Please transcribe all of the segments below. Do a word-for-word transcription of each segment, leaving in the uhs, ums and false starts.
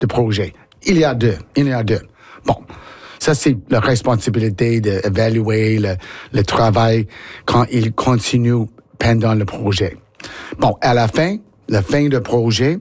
de projet. Il y a deux. Il y a deux. Bon. Ça, c'est la responsabilité d'évaluer le, le travail quand il continue pendant le projet. Bon, à la fin, la fin du projet,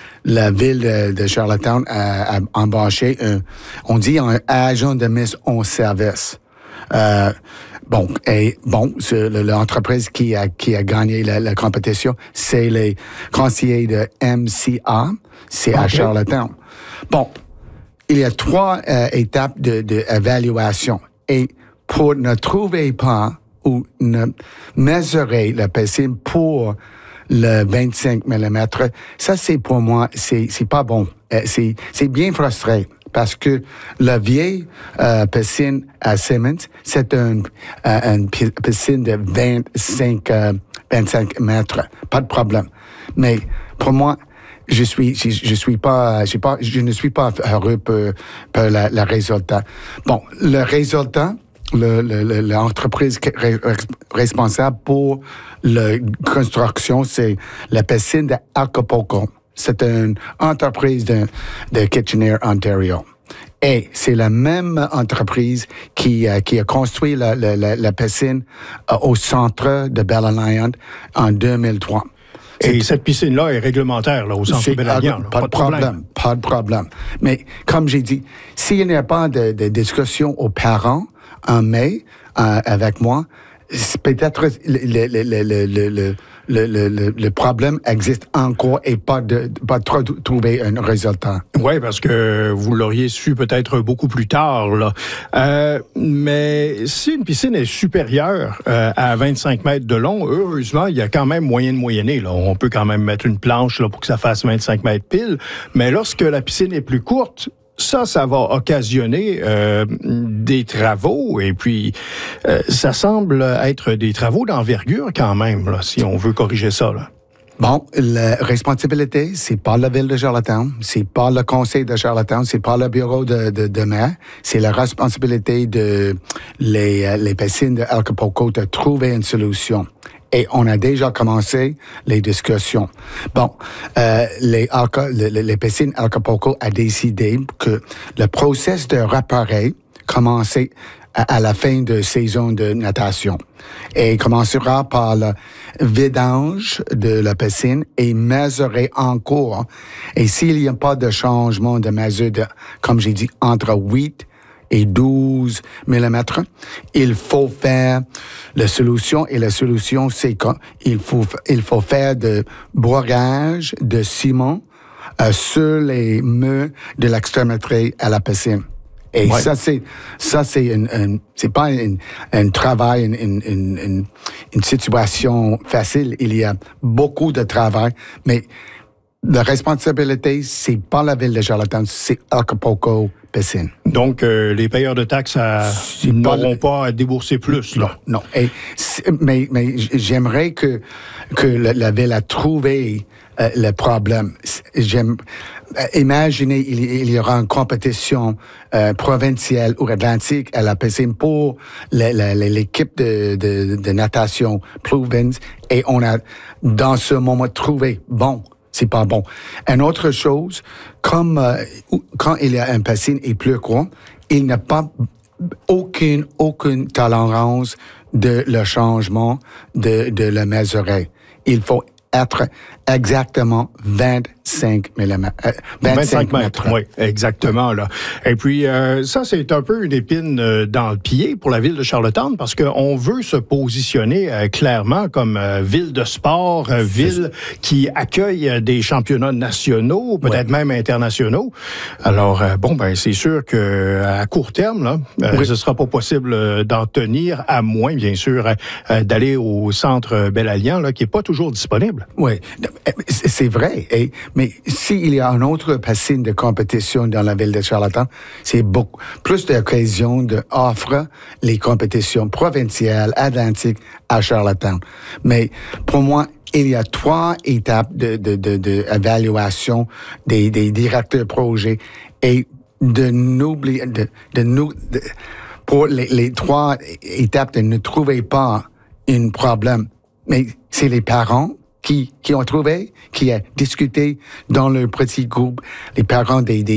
la ville de, de Charlottetown a, a embauché un, on dit un agent de mise en service. Euh, bon, et bon, l'entreprise qui a, qui a gagné la, la compétition, c'est les conseillers de M C A, c'est okay. À Charlottetown. Bon. Il y a trois euh, étapes d'évaluation. De, et pour ne trouver pas ou ne mesurer la piscine pour le vingt-cinq millimètres, ça, c'est pour moi, c'est, c'est pas bon. Euh, c'est, c'est bien frustré parce que la vieille euh, piscine à Simmons, c'est un, euh, une piscine de vingt-cinq, euh, vingt-cinq mètres. Pas de problème. Mais pour moi, Je suis, je, je suis pas, je, pas, je ne suis pas heureux pour, pour le, le résultat. Bon, le résultat, le, le, l'entreprise responsable pour la construction, c'est la piscine d'Acapulco. C'est une entreprise de, de Kitchener, Ontario. Et c'est la même entreprise qui, euh, qui a construit la, la, la, la piscine euh, au centre de Belle Island en deux mille trois. Et cette piscine-là est réglementaire, là, au centre Belle-Alliance. Pas, pas de problème. problème. Pas de problème. Mais, comme j'ai dit, s'il n'y a pas de, de discussion aux parents en mai euh, avec moi, peut-être le, le, le, le, le, le, le, le, le problème existe encore et pas de pas trop trouver un résultat. Oui, parce que vous l'auriez su peut-être beaucoup plus tard, là. Euh, mais si une piscine est supérieure euh, à vingt-cinq mètres de long, heureusement, il y a quand même moyen de moyenner, là. On peut quand même mettre une planche là, pour que ça fasse vingt-cinq mètres pile. Mais lorsque la piscine est plus courte, ça, ça va occasionner euh, des travaux et puis euh, ça semble être des travaux d'envergure quand même, là, si on veut corriger ça, là. Bon, la responsabilité, c'est pas la ville de Charlottetown, c'est pas le conseil de Charlottetown, c'est pas le bureau de, de, de maire, c'est la responsabilité de les, les piscines d'Acapulco de trouver une solution. Et on a déjà commencé les discussions. Bon, euh, les, les, les piscines Acapulco a décidé que le processus de réparer commençait à, à la fin de saison de natation. Et commencera par le vidange de la piscine et mesurer encore. Et s'il n'y a pas de changement de mesure, de, comme j'ai dit, entre huit et douze millimètres, il faut faire la solution. Et la solution, c'est qu'il faut, il faut faire de broyage de ciment euh, sur les murs de l'extrémité à la piscine. Et ouais. ça, c'est, ça, c'est un, un c'est pas un, un travail, une, une, une, une situation facile. Il y a beaucoup de travail, mais la responsabilité, c'est pas la ville de Charlottetown, c'est Acapulco Piscine. Donc, euh, les payeurs de taxes n'auront pas, pas à débourser plus, là. Non, non. Et, mais, mais j'aimerais que, que la, la ville a trouvé euh, le problème. J'aime, euh, imaginez, il, il y aura une compétition euh, provinciale ou atlantique à la piscine pour la, la, l'équipe de, de, de natation Province, et on a, dans ce moment, trouvé, bon, c'est pas bon. Une autre chose, comme euh, quand il y a un piscine et plus grand, il n'y a pas aucune, aucune tolérance de le changement de, de le mesurer. Il faut être exactement vingt-cinq millimètres. Euh, vingt-cinq mètres, oui, exactement, là. Et puis, euh, ça, c'est un peu une épine euh, dans le pied pour la ville de Charlottetown parce qu'on veut se positionner euh, clairement comme euh, ville de sport, euh, ville qui accueille des championnats nationaux, peut-être ouais. même internationaux. Alors, euh, bon, ben, c'est sûr qu'à court terme, là, euh, oui. ce sera pas possible euh, d'en tenir, à moins, bien sûr, euh, d'aller au centre Belle-Alliance, là, qui est pas toujours disponible. Oui, c'est vrai. Et, mais s'il y a une autre piscine de compétition dans la ville de Charlottetown, c'est beaucoup plus d'occasions d'offrir les compétitions provinciales, atlantiques à Charlottetown. Mais pour moi, il y a trois étapes de, de, de, de évaluation des, des directeurs de projet et de n'oublier, de, de nous, de, pour les, les trois étapes de ne trouver pas un problème. Mais c'est les parents qui, qui ont trouvé, qui a discuté dans le petit groupe, les parents des, des